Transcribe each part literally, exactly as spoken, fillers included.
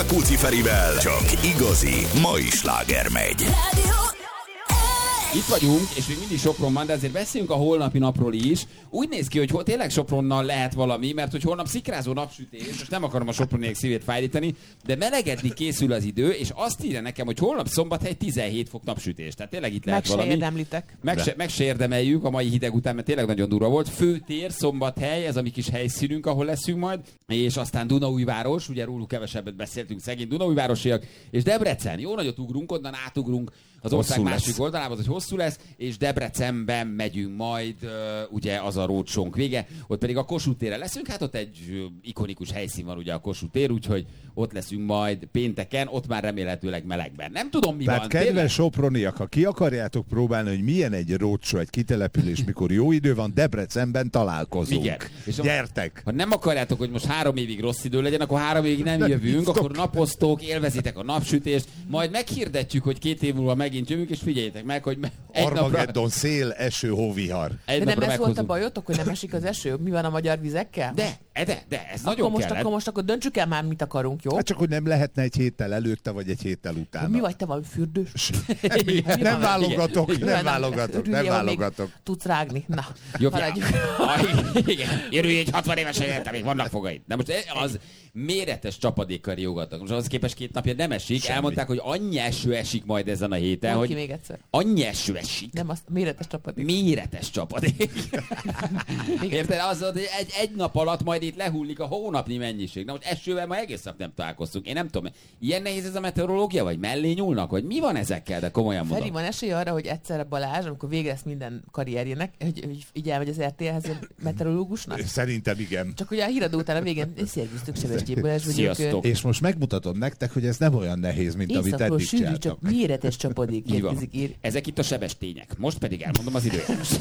Kúci Ferivel csak igazi mai sláger megy. Itt vagyunk, és még mindig Sopron van, de azért beszéljünk a holnapi napról is. Úgy néz ki, hogy tényleg Sopronnal lehet valami, mert hogy holnap szikrázó napsütés, most nem akarom a soproniek szívét fájdítani, de melegedni készül az idő, és azt írja nekem, hogy holnap Szombathely tizenhét fok napsütés. Tehát tényleg itt lehet meg valami. Se érdemlitek. Meg se, meg se érdemeljük a mai hideg után, mert tényleg nagyon durva volt. Főtér, Szombathely, ez a mi kis helyszínünk, ahol leszünk majd, és aztán Dunaújváros, ugye róluk kevesebbet beszéltünk, szegény Dunaújvárosiak, és Debrecen. Jó nagyot ugrunk, onnan átugrunk az ország Hosszú másik lesz. oldalába, hogy hosszú lesz, és Debrecenben megyünk majd, uh, ugye az a rócsónk vége, ott pedig a Kossuth téren leszünk, hát ott egy uh, ikonikus helyszín van ugye a Kossuth tér, úgyhogy ott leszünk majd pénteken, ott már remélhetőleg melegben. Nem tudom mi Tehát van. kedves tényleg? soproniak, ha ki akarjátok próbálni, hogy milyen egy roadshow, egy kitelepülés, mikor jó idő van, Debrecenben találkozunk. Igen. És a- Gyertek! Ha nem akarjátok, hogy most három évig rossz idő legyen, akkor három évig nem jövünk, akkor napoztok, élvezitek a napsütést, majd meghirdetjük, hogy két év múlva megint jövünk, és figyeljétek meg, hogy me- egy napra, Armageddon, szél, eső, hóvihar. egy De nem napra ez volt a meghozunk. bajotok, hogy nem esik az eső? Mi van a magyar vizekkel? De, de, de, ez akkor nagyon most, kellett. akkor most akkor döntsük el már, mit akarunk, jó? Hát csak, hogy nem lehetne egy héttel előtte, vagy egy héttel utána. Mi vagy te, valami fürdős? Mi? Mi Nem van? válogatok, Igen. nem válogatok, nem Örüljél, hogy még válogatok. Tudsz rágni. Na, Jobb haladjuk. Igen, örülj egy hatvan éves helyett, még vannak fogaid. De most az méretes csapadékkal riogatnak. Most az képest két napja nem esik. Semmi. Elmondták, hogy annyi eső esik majd ezen a héten, Mondd ki hogy még egyszer. annyi eső esik. Nem, azt méretes csapadék. Méretes csapadék. Érted? Az, hogy egy, egy nap alatt majd itt lehullik a hónapnyi mennyiség. Na most esővel ma egész nap nem találkoztunk. Én nem tudom, ilyen nehéz ez a meteorológia, vagy mellé nyúlnak, vagy mi van ezekkel, de komolyan Feri, mondom. van esély arra, hogy egyszerre Balázs, amikor vége lesz minden karrierjének, hogy, hogy így elmegy az er té el-hez meteorológusnak? Szerintem igen. Csak ugye a híradó után a végén, szervusztok, Sebestyén Balázs vagyok. Sziasztok. És most megmutatom nektek, hogy ez nem olyan nehéz, mint amit Északról eddig sűrű, csináltak. csak méretes csapadék Így van. érkezik. Ér. Ezek itt a sebes tények. Most pedig elmondom az időjárást.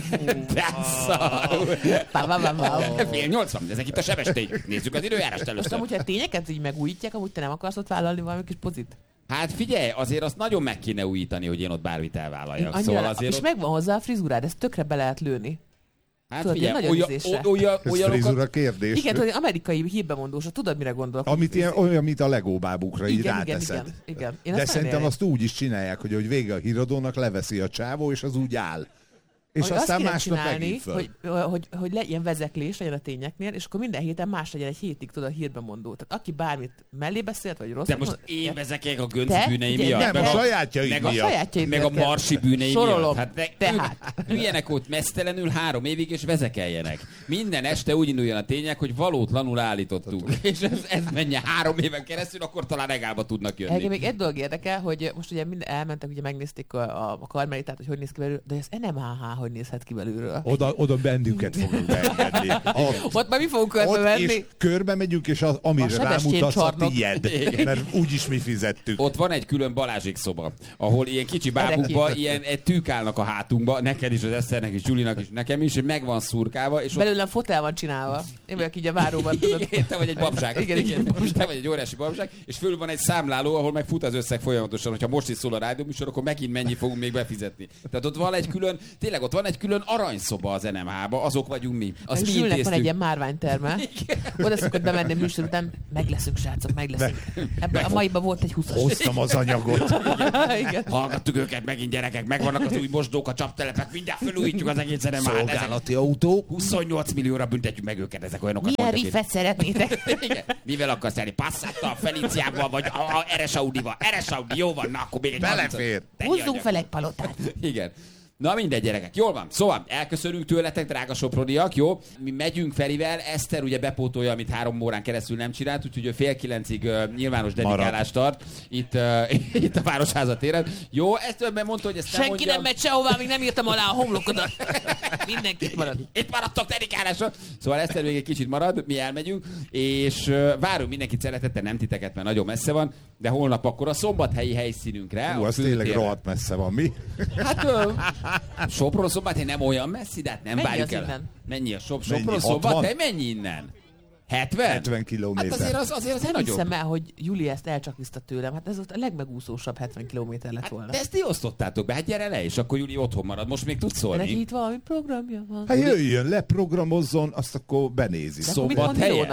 Pá, pá, pá, pá. Fél nyolcvan, ezek itt a sebes tények. Nézzük az időjárást először. Amúgy, ha tényeket így megújítják, amúgy te nem akarsz ott vállalni valami kis pozit? Hát figyelj, azért azt nagyon meg kéne újítani, hogy én ott bármit elvállaljak. Annyira, Szóval azért és ott... megvan hozzá a frizurád, ezt tökre be lehet lőni. Hát tudod, figyelj, ilyen olyan, nagyon ízésre. olyan, Ez olyanokat... frizura kérdés. Igen, tudod, amerikai hírbemondósa, tudod, mire gondolok? Amit ilyen, olyan, mint a Lego bábukra, így igen, igen, ráteszed. igen, igen. Én De azt szerintem nem azt úgy is csinálják, hogy, hogy vége a híradónak, leveszi a csávó, és az úgy áll. És Hogy aztán azt kéne másnap csinálni, megint föl. hogy, hogy, hogy le, ilyen vezeklés legyen a tényeknél, és akkor minden héten más legyen egy hétig, tudod, a hírbemondó. Tehát aki bármit mellé beszélt, vagy rossz. De most én vezekelek a Gönc Te? bűnei Ugye, miatt. nem, meg Nem, a, sajátjaid meg a miatt. sajátjaid meg a miatt. marsi bűnei Sorolom. miatt. Hát de, Tehát. ők üljenek ott mesztelenül három évig, és vezekeljenek. Minden este úgy induljon a tények, hogy valótlanul állítottuk. És ez, ez menjen három éven keresztül, akkor talán regálba tudnak jönni. Engem még egy dolog érdekel, hogy most ugye mind elmentek, ugye megnézték a, a, a karmelitát, hogy hogy néz ki belőle, de ez en em há há hogy nézhet ki belőle. Oda, oda bennünket fogunk beengedni. Ott, Ott már mi fogunk körbe ott venni. és körbe megyünk, és az, amire A Sebestyén rámutatsz, a csarnok. tiéd. Mert úgyis mi fizettük. Ott van egy külön Balázsék szoba, ahol ilyen kicsi bábukba, Erekjék. ilyen egy tűk állnak a hátunkba, neked is, az Eszternek is, Gyulinak is, nekem is, és meg van szurkálva, és ott Belőlem fotel van csinálva. Én vagyok így a váróban, tudod. igen, te vagy egy babság. Igen, igen, babság. Te vagy egy óriási babság, és fölül van egy számláló, ahol meg fut az összeg folyamatosan, hogyha most is szól a rádióműsor, akkor megint mennyi fogunk még befizetni. Tehát ott van egy külön, tényleg ott van egy külön aranyszoba az en em há-ba, azok vagyunk mi. Azt mi Zsülnek van egy intéztük. ilyen márványterme. Oda szokott bemenni műsor után, meg leszünk, srácok, meg leszünk. Ebben a maiban volt egy húszas. Hoztam az anyagot. Igen. Hallgattuk őket megint, gyerekek, megvannak az új mosdók, a csaptelepek, mindjárt felújítjuk az egész en em há-t. Szolgálati autó. huszonnyolc millióra büntetjük meg őket, ezek olyanokat Milyen mondják, riffet szeretnétek? igen. Mivel akarsz elni? Passattal, Feliciával, vagy a, a eres Audival? Eres Audi, jó van, na akkor még egy Belefér. Húzzunk fel egy palotát. Igen. Na mindegy, gyerekek. Jól van. Szóval elköszönünk tőletek, drága soproniak, jó? Mi megyünk Ferivel, Eszter ugye bepótolja, amit három órán keresztül nem csinált, úgyhogy ő fél kilencig uh, nyilvános dedikálást tart itt, uh, itt a Városháza téren. Jó, ezt önben mondta, hogy ezt nem Senki mondja. nem megy sehová, még nem írtam alá a homlokodat. Mindenki itt marad. Itt maradtok dedikálásra. Szóval Eszter még egy kicsit marad, mi elmegyünk, és uh, várunk mindenkit szeretettel, nem titeket, mert nagyon messze van, de holnap akkor a szombathelyi helyszínünkre. Hú, a az tényleg főtérre. rohadt messze van, mi? Hát uh, Sopron Szombathely nem olyan messzi, de hát nem Mennyi várjuk az el. innen? Mennyi a Sop- Mennyi? Sopron hatvan? Szombathely? Mennyi innen? hetven? hetven kilométer. Hát azért az, azért az Nem nagyobb. hiszem el, hogy Juli ezt elcsakliszta tőlem. Hát ez volt a legmegúszósabb hetven kilométer lett volna. Hát, de ezt ti osztottátok be, hát gyere le, és akkor Juli otthon marad. Most még tudsz De neki szólni. itt valami programja van. Hát jöjjön, leprogramozzon, azt akkor benézi. De akkor mit mond Szombathelyen? Mirónak?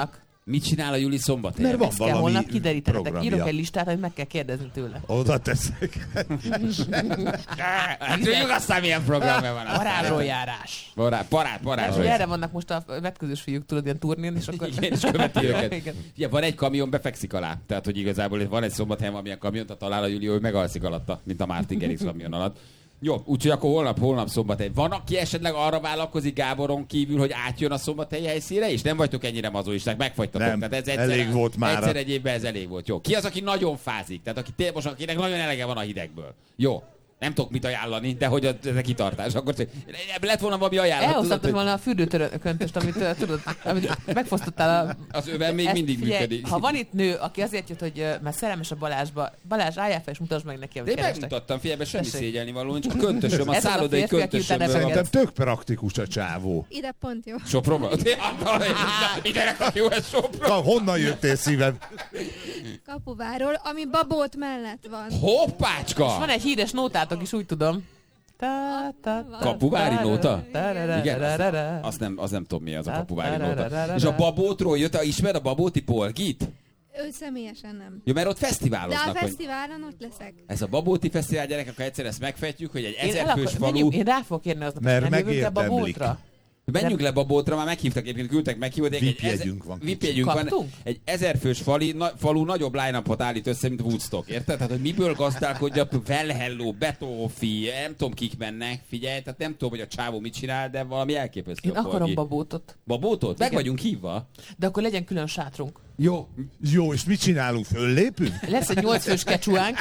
Mit csinál a Juli Szombathelyen? Mert van Ezt kell valami holnap kiderítenetek. programja. Írok egy listát, amit meg kell kérdezni tőle. Oda teszek. Hát tudjuk aztán milyen programja van. Parádról-járás. Parát, parát, parát. És erre vannak most a vetközös fiúk, tudod, ilyen turnén, és akkor... Igen, és követi őket. Igen. Ja, van egy kamion, befekszik alá. Tehát, hogy igazából van egy Szombathelyen valamilyen kamion, tehát talál a Júli, hogy megalszik alatta, mint a Martin Garrix kamion alatt. Jó, úgyhogy akkor holnap, holnap Szombathely. Van, aki esetleg arra vállalkozik Gáboron kívül, hogy átjön a szombathelyi helyszínre, és nem vagytok ennyire mazoisták, megfagytatok. Nem, Tehát ez egyszer, elég volt már. Egyszer egy évben ez elég volt. Jó. Ki az, aki nagyon fázik? Tehát aki té- most, akinek nagyon elege van a hidegből. Jó. Nem tudok mit ajánlani, de hogy ez a kitartás. Akkor lett volna valami ajánlat. Elhozhatod volna a fürdőtörököntöst, amit, uh, tudod, amit megfosztottál a... Az öven még Ezt mindig figyelj, működik. Ha van itt nő, aki azért jött, hogy uh, mert szerelmes a Balázsba, Balázs, álljál fel és mutasd meg neki, De amit én kerestek. megmutattam, figyelj, ebben semmi Tessék. szégyelni való, csak a köntösöm, a Ez az a szállodai férfi, aki utána köntösöm. Szerintem tök praktikus a csávó. Ide pont jó. Sopronban? Ide nekak jó ez Sopron. Na, honnan jöttél szívem? Kapuváról, ami Babót mellett van. Hoppácska! Van egy híres nótátok is, úgy tudom. Ta, ta, ta, Kapuvári nóta? ta-ra-ra, Igen, ra-ra-ra. azt, azt, nem, az nem tudom mi az a kapuvári Ta-ra-ra-ra-ra-ra. nóta. És a Babótról jött, ismered a Babóti Polgit? Ő személyesen nem. Jó, mert ott De fesztiváloznak. a hogy fesztiválon ott leszek. ez a Babóti Fesztivál, gyerekek, akkor egyszer ezt megfejtjük, hogy egy Én, el ezerfős akar, falu... menjünk, én rá fogok érni aznap, Mert nem jövünk ebbe a megérdemlik. boltra. Menjünk le Babótra, már meghívtak, egyébként küldtek meghívót. Egy VIP ezer- jegyünk van. VIP jegyünk van. Kaptunk? Egy ezerfős fali, na, falu nagyobb line-upot állít össze, mint Woodstock, érted? Tehát, hogy miből gazdálkodja, Well Hello, Betófi, nem tudom kik mennek, figyelj, tehát nem tudom, hogy a csávó mit csinál, de valami elképesztő. Én a akarom Polgi. babótot. Babótot? Meg Igen. vagyunk hívva. De akkor legyen külön sátrunk. Jó. Jó, és mit csinálunk? Föllépünk? Lesz egy nyolc fős kecsuánk.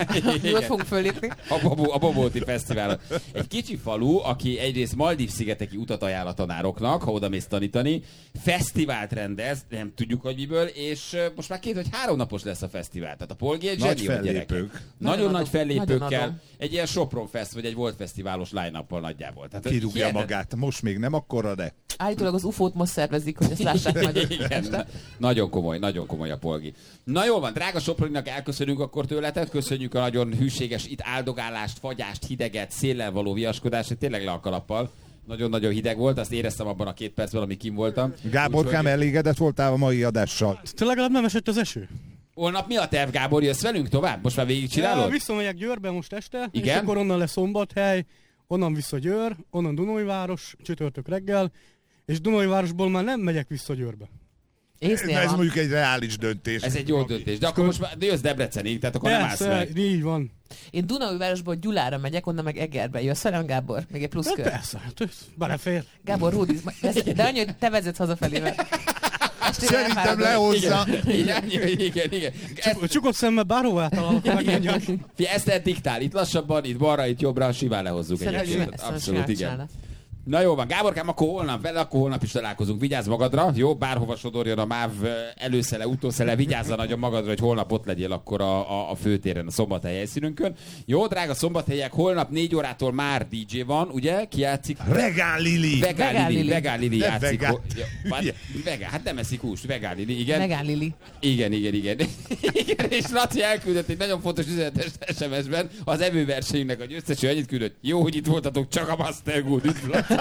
Jól fogunk fölépni. A, Babó, a Babóti Fesztiválon. Egy kicsi falu, aki egyrészt Maldív-szigeteki utat ajánl a tanároknak, ha oda mész tanítani, fesztivált rendez, nem tudjuk, hogy miből, és uh, most már két vagy három napos lesz a fesztivál. Tehát a Polgi egy Nagy zseni, hogy gyerekek. fellépők. Nagyon, Nagyon nagy adom. fellépőkkel, Nagyon adom. egy ilyen Sopron Fest, vagy egy Volt Fesztiválos line-uppal nagyjából. Tehát, Kirúgja hihetet- magát. Most még nem akkora, de... Állítólag az ufót most szervezik, hogy ezt lássák majd. Igen, na- nagyon komoly, nagyon komoly a Polgi. Na jól van, drága Soproninak elköszönünk akkor tőletek, köszönjük a nagyon hűséges itt áldogálást, fagyást, hideget, széllel való viaskodást, tényleg le a kalappal. Nagyon-nagyon hideg volt, azt éreztem abban a két percben, amíg kim voltam. Gáborkám, Úgyhogy elégedett voltál a mai adással? Te legalább nem esett az eső. holnap mi a terv, Gábor? Jössz velünk tovább? Most már Ja, végigcsinálod? visszamegyek Győrbe most este, Igen? és akkor onnan lesz Szombathely, onnan vissza Győr, onnan Dunajváros, csütörtök reggel, és Dunajvárosból már nem megyek vissza Győrbe. Észnél Ez van. mondjuk egy reális döntés. Ez egy jó döntés. De akkor most már de jössz Debrecenig, tehát akkor nem állsz Persze, meg. így van. Én Dunaújvárosból Gyulára megyek, onnan meg Egerbe. Jössz velem, Gábor? Még egy plusz Hát kör. persze, hát ez belefér. Gábor, Rudi, de annyi, hogy te vezetsz hazafelé, mert... estére Szerintem elfáradok. lehozza. Igen, igen, igen. igen. Ezt, Csuk- Csukott szemmel bárhová találok, megmondjam. fia, ezt te diktál, itt lassabban, itt balra, itt jobbra, simán lehozzuk Szerintem egyébként. ezt- ezt Abszolút, igen. csinálna. Na jó van, Gáborkám, akkor holnap vele, akkor holnap is találkozunk. Vigyázz magadra, jó? Bárhova sodorjon a MÁV előszele, utószele, vigyázz nagyon magadra, hogy holnap ott legyél akkor a, a, a főtéren, a Szombathely helyszínünkön. Jó, drága szombathelyek, holnap négy órától már dé dzsé van, ugye? Ki játszik? Regál Lili! Vegán Vegán Lili, Lili. Vegán Lili Nem játszik. vegán. Ja, van- vegán, hát nem eszik húst, Vegán Lili, igen. Megán Lili. Igen, igen, igen. igen. És Laci elküldött egy nagyon fontos üzenetes es em es-ben az evőversenyünknek a győzteső annyit küldött. Jó, hogy itt voltatok, csak a Master Good. Üdv, Laci.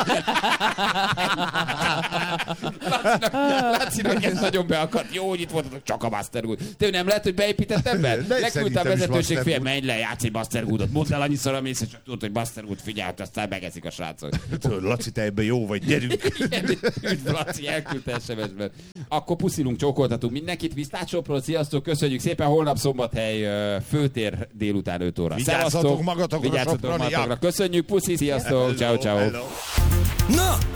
Lacinak, Lacinak ez nagyon beakadt. Jó, hogy itt voltatok, csak a Master Good. Te nem lehet, hogy beépítettem be? De Leküldte a szerintem is vezetőség Master fél, Good. menj le, játsz egy Master Goodot. Mondd el annyiszor, amész, és csak tudod, hogy Master Good figyelt, aztán megeszik a srácok. Tudod, Laci, te ebben jó vagy, gyerünk! Igen, üdv, Laci, elküldte es em es-ben. Akkor puszilunk, csókoltatunk mindenkit. Viszlát Sopron, sziasztok, köszönjük szépen. Holnap Szombathely ö, főtér délután öt óra. Vigyázzatok Szevasztok, magatokra, vigyázzatok soproniak! magatokra. Köszönjük, puszi, sziasztok, ciao, ciao. Hello. Na,